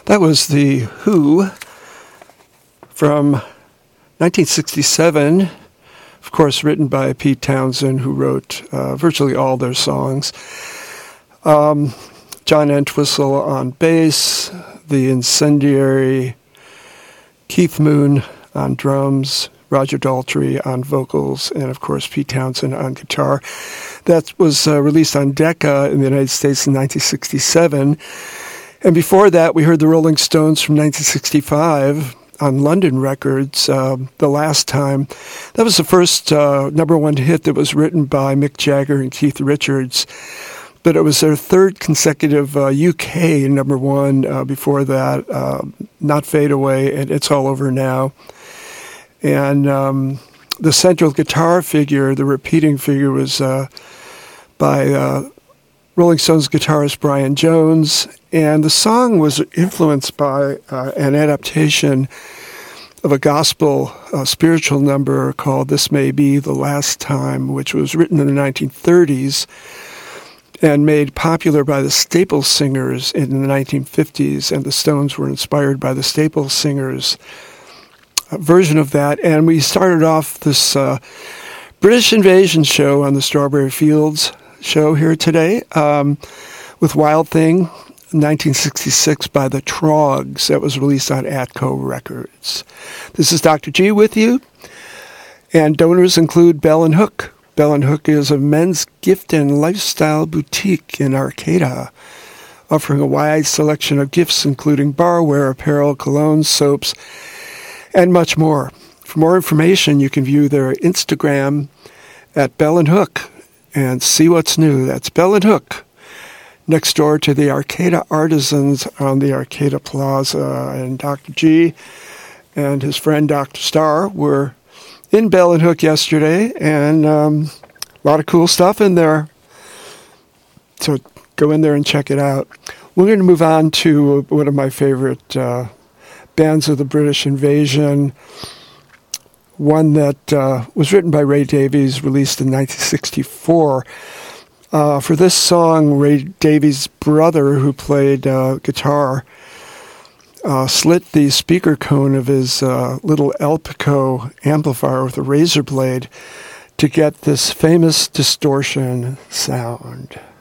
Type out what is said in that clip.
That was The Who from 1967, of course, written by Pete Townshend, who wrote virtually all their songs. John Entwistle on bass, the incendiary Keith Moon on drums, Roger Daltrey on vocals, and of course Pete Townshend on guitar. That was released on Decca in the United States in 1967. And before that, we heard the Rolling Stones from 1965 on London Records, The Last Time. That was the first number one hit that was written by Mick Jagger and Keith Richards. But it was their third consecutive UK number one before that, Not Fade Away, and It's All Over Now. And the central guitar figure, the repeating figure, was by Rolling Stones guitarist Brian Jones. And the song was influenced by an adaptation of a gospel spiritual number called This May Be the Last Time, which was written in the 1930s. And made popular by the Staples Singers in the 1950s, and the Stones were inspired by the Staples Singers version of that. And we started off this British Invasion show on the Strawberry Fields show here today with Wild Thing, 1966 by the Troggs. That was released on Atco Records. This is Dr. G with you, and donors include Bell & Hook. Bell & Hook is a men's gift and lifestyle boutique in Arcata, offering a wide selection of gifts including barware, apparel, colognes, soaps, and much more. For more information, you can view their Instagram at Bell & Hook and see what's new. That's Bell & Hook, next door to the Arcata Artisans on the Arcata Plaza. And Dr. G and his friend Dr. Starr were in Bell & Hook yesterday, and a lot of cool stuff in there. So go in there and check it out. We're going to move on to one of my favorite bands of the British Invasion, one that was written by Ray Davies, released in 1964. For this song, Ray Davies' brother, who played guitar, slit the speaker cone of his little Elpico amplifier with a razor blade to get this famous distortion sound.